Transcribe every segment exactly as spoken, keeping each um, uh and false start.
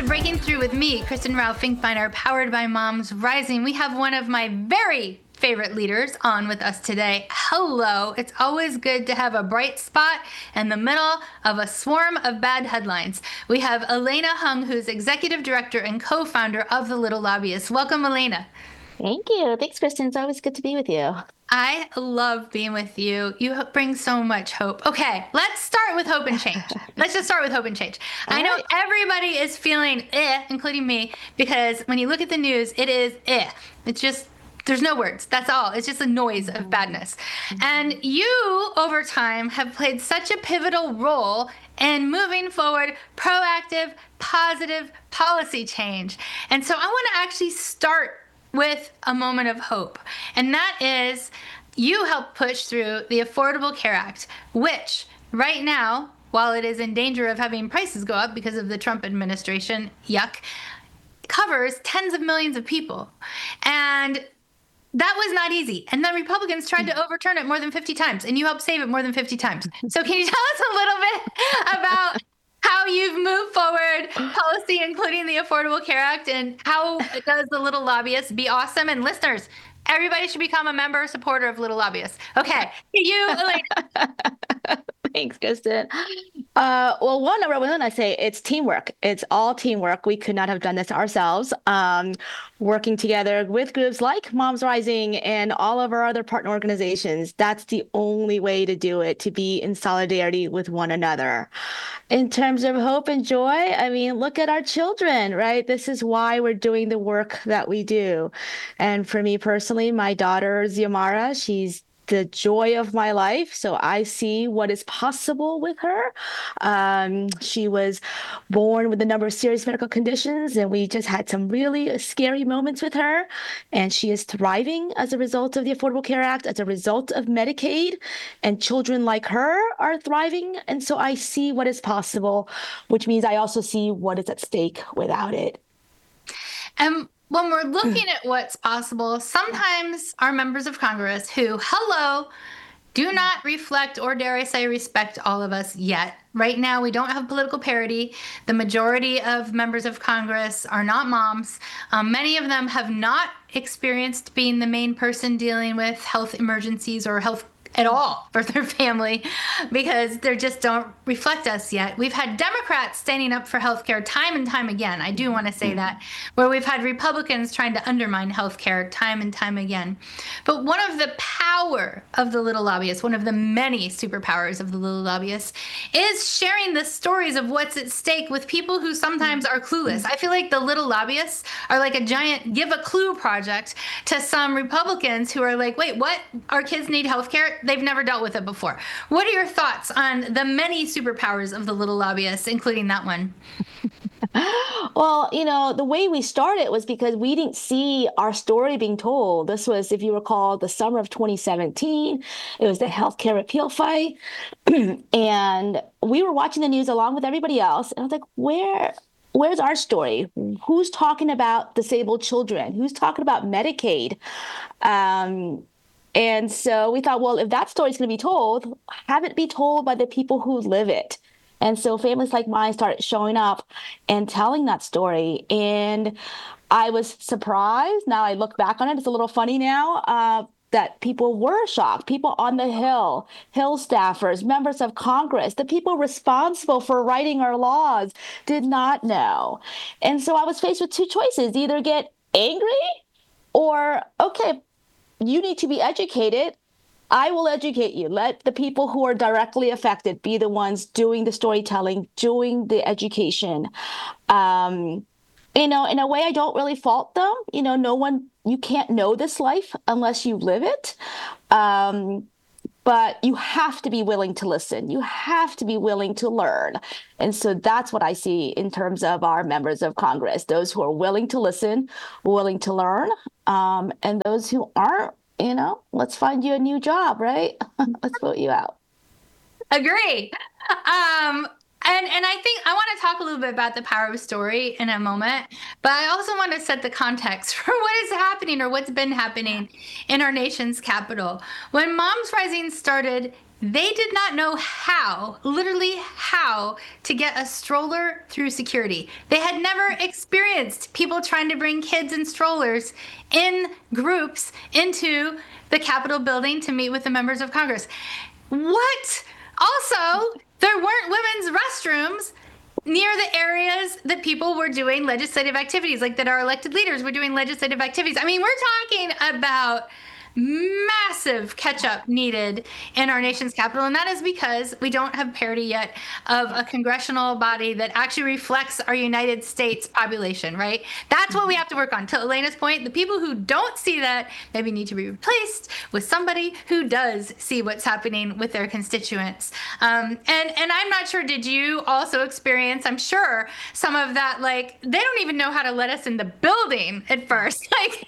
Breaking Through with me, Kristen Ralph Finkbeiner, powered by Moms Rising. We have one of my very favorite leaders on with us today. Hello. It's always good to have a bright spot in the middle of a swarm of bad headlines. We have Elena Hung, who's executive director and co-founder of The Little Lobbyists. Welcome, Elena. Thank you. Thanks, Kristen. It's always good to be with you. I love being with you. You bring so much hope. Okay, let's start with hope and change. Let's just start with hope and change. All I know right. Everybody is feeling eh, including me, because when you look at the news, it is eh. It's just, there's no words. That's all. It's just a noise of badness. And you, over time, have played such a pivotal role in moving forward proactive, positive policy change. And so I want to actually start with a moment of hope. And that is, you helped push through the Affordable Care Act, which right now, while it is in danger of having prices go up because of the Trump administration, yuck, covers tens of millions of people. And that was not easy. And then Republicans tried to overturn it more than fifty times, and you helped save it more than fifty times. So can you tell us a little bit about how you've moved forward policy, including the Affordable Care Act, and how does the Little Lobbyists be awesome? And listeners, everybody should become a member or supporter of Little Lobbyists. Okay, you, Elena. Thanks, Kristen. Uh, well, one, number one, I say it's teamwork. It's all teamwork. We could not have done this ourselves. Um, working together with groups like Moms Rising and all of our other partner organizations, that's the only way to do it, to be in solidarity with one another. In terms of hope and joy, I mean, look at our children, right? This is why we're doing the work that we do. And for me personally, my daughter, Xiomara, she's the joy of my life. So I see what is possible with her. Um, she was born with a number of serious medical conditions, and we just had some really scary moments with her. And she is thriving as a result of the Affordable Care Act, as a result of Medicaid, and children like her are thriving. And so I see what is possible, which means I also see what is at stake without it. Um. When we're looking at what's possible, sometimes our members of Congress who, hello, do not reflect, or dare I say respect, all of us yet. Right now, we don't have political parity. The majority of members of Congress are not moms. Um, many of them have not experienced being the main person dealing with health emergencies or health at all for their family, because they just don't reflect us yet. We've had Democrats standing up for healthcare time and time again. I do want to say that, where we've had Republicans trying to undermine healthcare time and time again. But one of the power of the Little Lobbyists, one of the many superpowers of the Little Lobbyists, is sharing the stories of what's at stake with people who sometimes are clueless. I feel like the Little Lobbyists are like a giant give a clue project to some Republicans who are like, wait, what? Our kids need healthcare? They've never dealt with it before. What are your thoughts on the many superpowers of the Little Lobbyists, including that one? Well, you know, the way we started was because we didn't see our story being told. This was, if you recall, the summer of twenty seventeen. It was the healthcare repeal fight. And we were watching the news along with everybody else. And I was like, where... Where's our story? Who's talking about disabled children? Who's talking about Medicaid? Um, and so we thought, well, if that story is going to be told, have it be told by the people who live it. And so families like mine started showing up and telling that story. And I was surprised. Now I look back on it, it's a little funny now, uh, that people were shocked. People on the Hill, Hill staffers, members of Congress, the people responsible for writing our laws did not know. And so I was faced with two choices: either get angry or, okay, you need to be educated. I will educate you. Let the people who are directly affected be the ones doing the storytelling, doing the education. Um, you know, in a way, I don't really fault them. You know, no one, you can't know this life unless you live it. Um, but you have to be willing to listen. You have to be willing to learn. And so that's what I see in terms of our members of Congress, those who are willing to listen, willing to learn, um, and those who aren't, you know, let's find you a new job, right? Let's vote you out. Agree. Um, And and I think I want to talk a little bit about the power of story in a moment, but I also want to set the context for what is happening or what's been happening in our nation's capital. When Moms Rising started They did not know how, literally how, to get a stroller through security. They had never experienced people trying to bring kids in strollers in groups into the Capitol building to meet with the members of Congress. What? Also, there weren't women's restrooms near the areas that people were doing legislative activities, like that our elected leaders were doing legislative activities. I mean, we're talking about massive catch-up needed in our nation's capital, and that is because we don't have parity yet of a congressional body that actually reflects our United States population, right? That's what we have to work on. To Elena's point, the people who don't see that maybe need to be replaced with somebody who does see what's happening with their constituents. Um, and, and I'm not sure, did you also experience, I'm sure, some of that, like, they don't even know how to let us in the building at first. Like,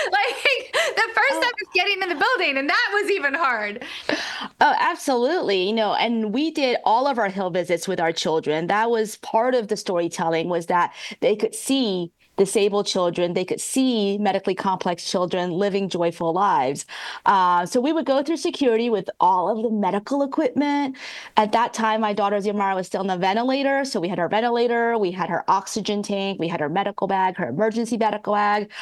like the first step is getting in the building, and that was even hard. Oh, absolutely. You know, and we did all of our Hill visits with our children. That was part of the storytelling, was that they could see disabled children, they could see medically complex children living joyful lives. Uh, so we would go through security with all of the medical equipment. At that time, my daughter Xiomara was still on the ventilator. So we had our ventilator, we had her oxygen tank, we had her medical bag, her emergency medical bag,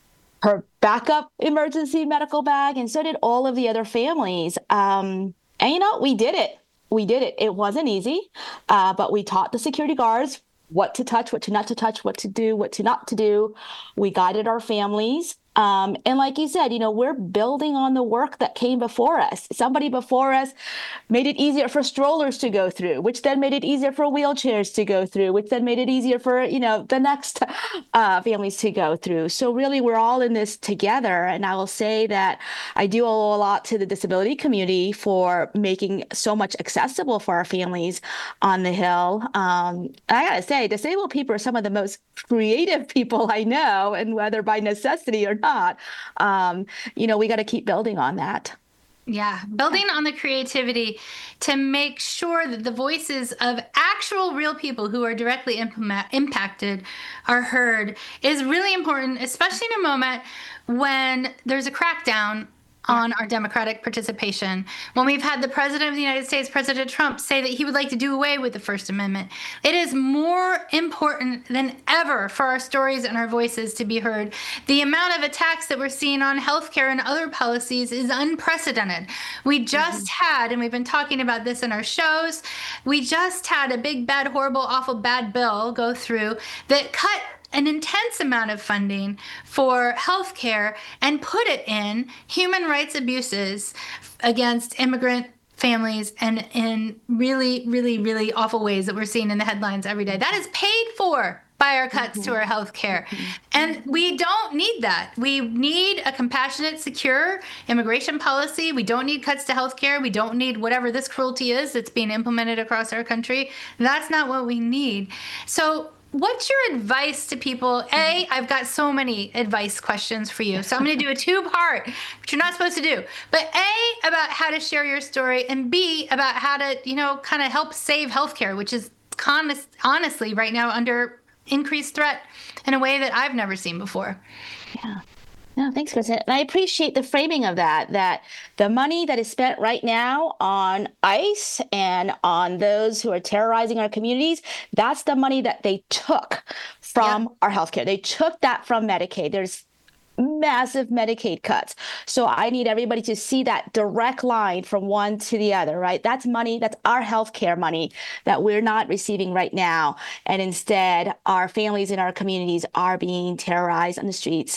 her backup emergency medical bag, and so did all of the other families. Um, and, you know, we did it. We did it. It wasn't easy, uh, but we taught the security guards what to touch, what to not to touch, what to do, what to not to do. We guided our families. Um, and like you said, you know, we're building on the work that came before us. Somebody before us made it easier for strollers to go through, which then made it easier for wheelchairs to go through, which then made it easier for, you know, the next uh, families to go through. So really, we're all in this together. And I will say that I do owe a lot to the disability community for making so much accessible for our families on the Hill. Um, I gotta say, disabled people are some of the most creative people I know, and whether by necessity or not, um, you know, we got to keep building on that. Yeah, building on the creativity to make sure that the voices of actual real people who are directly implement, impacted are heard is really important, especially in a moment when there's a crackdown on our democratic participation. When we've had the President of the United States, President Trump, say that he would like to do away with the First Amendment, it is more important than ever for our stories and our voices to be heard. The amount of attacks that we're seeing on healthcare and other policies is unprecedented. We just mm-hmm. had, and we've been talking about this in our shows, we just had a big, bad, horrible, awful, bad bill go through that cut an intense amount of funding for healthcare and put it in human rights abuses against immigrant families and in really, really, really awful ways that we're seeing in the headlines every day. That is paid for by our cuts mm-hmm. to our healthcare. Mm-hmm. And we don't need that. We need a compassionate, secure immigration policy. We don't need cuts to healthcare. We don't need whatever this cruelty is that's being implemented across our country. That's not what we need. So what's your advice to people? A, I've got so many advice questions for you. So I'm going to do a two-part, which you're not supposed to do. But A, about how to share your story, and B, about how to, you know, kind of help save healthcare, which is honest, honestly right now under increased threat in a way that I've never seen before. Yeah. No, thanks, Kristen. And I appreciate the framing of that, that the money that is spent right now on ICE and on those who are terrorizing our communities, that's the money that they took from yep. our healthcare. They took that from Medicaid. There's massive Medicaid cuts. So I need everybody to see that direct line from one to the other, right? That's money, that's our healthcare money that we're not receiving right now. And instead, our families in our communities are being terrorized on the streets.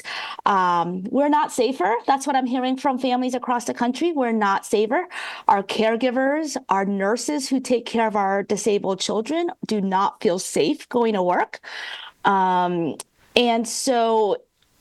Um, we're not safer. That's what I'm hearing from families across the country. We're not safer. Our caregivers, our nurses who take care of our disabled children do not feel safe going to work. Um, and so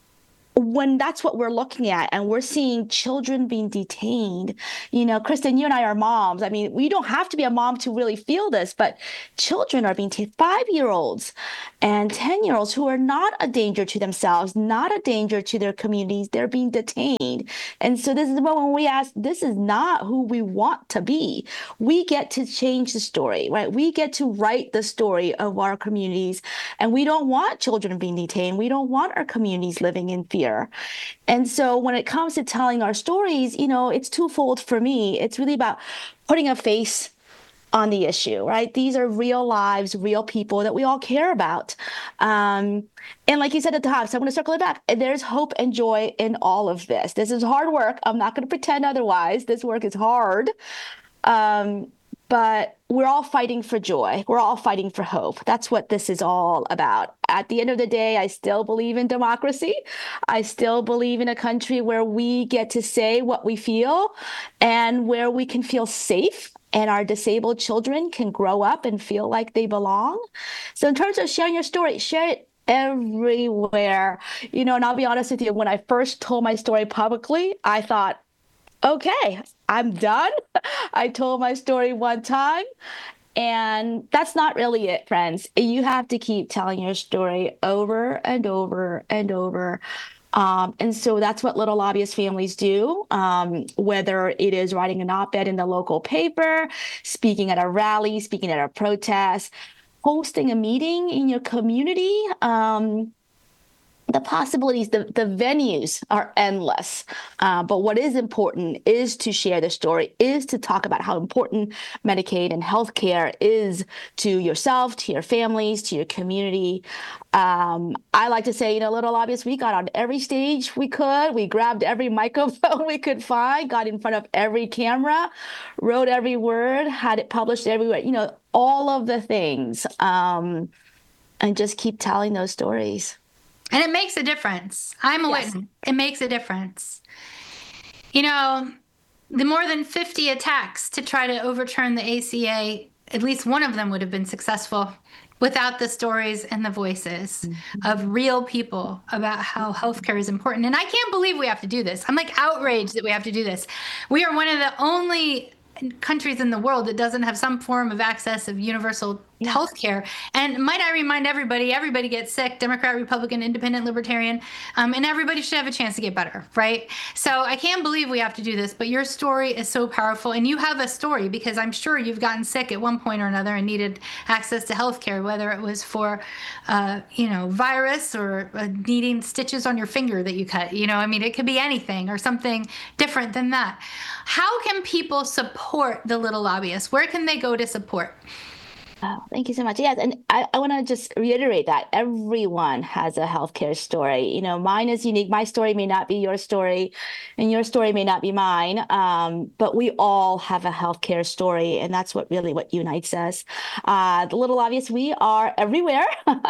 when that's what we're looking at, and we're seeing children being detained, you know, Kristen, you and I are moms. I mean, we don't have to be a mom to really feel this, but children are being detained, five-year-olds and ten-year-olds who are not a danger to themselves, not a danger to their communities. They're being detained. And so this is the moment when we ask, this is not who we want to be. We get to change the story, right? We get to write the story of our communities And we don't want children being detained. We don't want our communities living in fear. And so when it comes to telling our stories, you know, it's twofold for me. It's really about putting a face on the issue, right? These are real lives, real people that we all care about. Um, and like you said at the top, so I'm going to circle it back. There's hope and joy in all of this. This is hard work. I'm not going to pretend otherwise. This work is hard. Um, but we're all fighting for joy. We're all fighting for hope. That's what this is all about. At the end of the day, I still believe in democracy. I still believe in a country where we get to say what we feel and where we can feel safe and our disabled children can grow up and feel like they belong. So in terms of sharing your story, share it everywhere. You know, and I'll be honest with you, when I first told my story publicly, I thought, okay, I'm done. I told my story one time. And that's not really it, friends. You have to keep telling your story over and over and over. Um, and so that's what Little Lobbyist families do, um, whether it is writing an op-ed in the local paper, speaking at a rally, speaking at a protest, hosting a meeting in your community. Um, the possibilities, the, the venues are endless. Uh, but what is important is to share the story, is to talk about how important Medicaid and healthcare is to yourself, to your families, to your community. Um, I like to say, you know, Little Lobbyists, we got on every stage we could. We grabbed every microphone we could find, got in front of every camera, wrote every word, had it published everywhere, you know, all of the things. Um, and just keep telling those stories. And it makes a difference. I'm a Yes. witness. It makes a difference. You know, the more than fifty attacks to try to overturn the A C A, at least one of them would have been successful without the stories and the voices mm-hmm. of real people about how healthcare is important. And I can't believe we have to do this. I'm like outraged that we have to do this. We are one of the only countries in the world that doesn't have some form of access of universal yeah. health care. And might I remind everybody, everybody gets sick, Democrat, Republican, Independent, Libertarian, um, and everybody should have a chance to get better, right? So I can't believe we have to do this, but your story is so powerful. And you have a story because I'm sure you've gotten sick at one point or another and needed access to health care, whether it was for, uh, you know, virus or uh, needing stitches on your finger that you cut. You know, I mean, it could be anything or something different than that. How can people support the Little Lobbyists? Where can they go to support? Oh, thank you so much. Yes, and I, I want to just reiterate that everyone has a healthcare story. You know, mine is unique. My story may not be your story, and your story may not be mine. Um, but we all have a healthcare story, and that's what really what unites us. Uh, the Little Lobbyists, we are everywhere.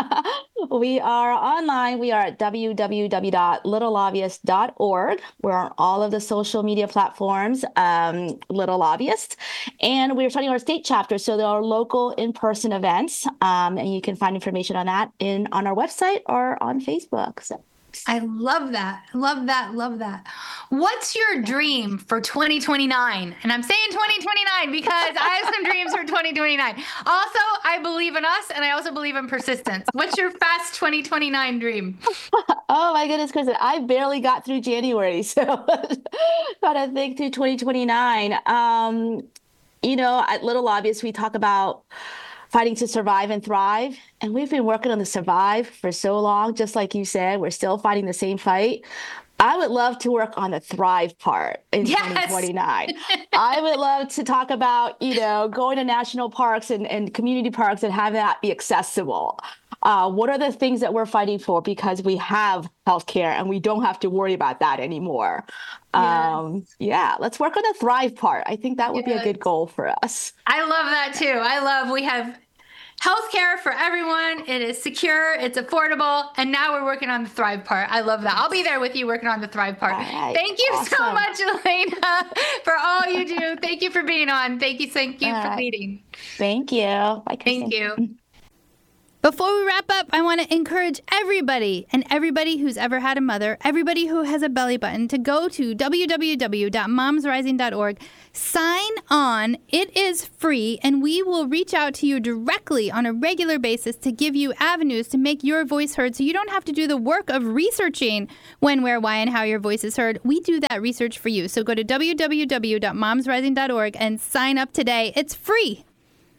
We are online. We are at w w w dot little lobbyist dot org. We're on all of the social media platforms, um, Little Lobbyist, and we're starting our state chapter. So there are local in-person events, um, and you can find information on that in on our website or on Facebook. So. I love that. Love that. Love that. What's your dream for twenty twenty-nine? And I'm saying twenty twenty-nine because I have some dreams for twenty twenty-nine. Also, I believe in us, and I also believe in persistence. What's your fast twenty twenty-nine dream? Oh my goodness, Kristen, I barely got through January, so gotta think through twenty twenty-nine. Um, you know, at Little Lobbyists, we talk about fighting to survive and thrive. And we've been working on the survive for so long, just like you said, we're still fighting the same fight. I would love to work on the thrive part in yes. twenty twenty-nine. I would love to talk about, you know, going to national parks and, and community parks and have that be accessible. Uh, what are the things that we're fighting for? Because we have healthcare and we don't have to worry about that anymore. Yes. Um, yeah, let's work on the thrive part. I think that would yes. be a good goal for us. I love that too. I love we have healthcare for everyone. It is secure. It's affordable. And now we're working on the thrive part. I love that. I'll be there with you working on the thrive part. Right. Thank you awesome. so much, Elena, for all you do. Thank you for being on. Thank you. Thank you all for right. leading. Thank you. Bye, Thank you. Before we wrap up, I want to encourage everybody and everybody who's ever had a mother, everybody who has a belly button, to go to w w w dot moms rising dot org. Sign on. It is free, and we will reach out to you directly on a regular basis to give you avenues to make your voice heard so you don't have to do the work of researching when, where, why, and how your voice is heard. We do that research for you. So go to w w w dot moms rising dot org and sign up today. It's free.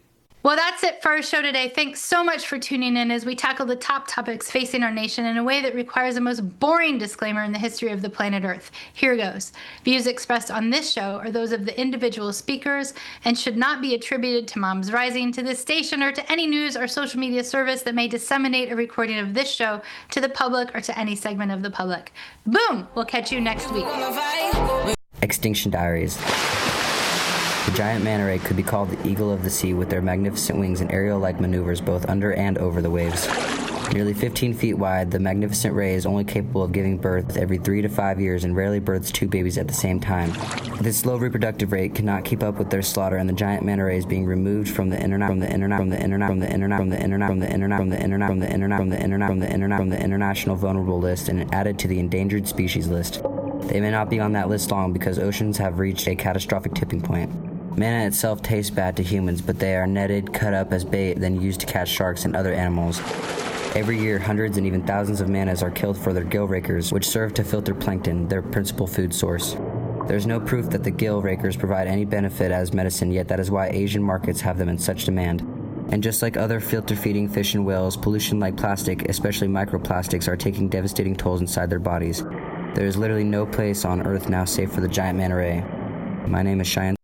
Well, that's it for our show today. Thanks so much for tuning in as we tackle the top topics facing our nation in a way that requires the most boring disclaimer in the history of the planet Earth. Here goes. Views expressed on this show are those of the individual speakers and should not be attributed to Moms Rising, to this station, or to any news or social media service that may disseminate a recording of this show to the public or to any segment of the public. Boom! We'll catch you next week. Extinction Diaries. The giant manta ray could be called the eagle of the sea with their magnificent wings and aerial-like maneuvers both under and over the waves. Nearly fifteen feet wide, the magnificent ray is only capable of giving birth every three to five years and rarely births two babies at the same time. This slow reproductive rate cannot keep up with their slaughter, and the giant manta ray is being removed from the internet, from the internet, from the internet, from the internet, from the internet, from the internet, from the internet, from the internet, from the internet, from the internet, from the international vulnerable list, and added to the endangered species list. They may not be on that list long because oceans have reached a catastrophic tipping point. Manna itself tastes bad to humans, but they are netted, cut up as bait, then used to catch sharks and other animals. Every year, hundreds and even thousands of mannas are killed for their gill rakers, which serve to filter plankton, their principal food source. There's no proof that the gill rakers provide any benefit as medicine, yet that is why Asian markets have them in such demand. And just like other filter-feeding fish and whales, pollution like plastic, especially microplastics, are taking devastating tolls inside their bodies. There is literally no place on Earth now safe for the giant manta ray. My name is Cheyenne.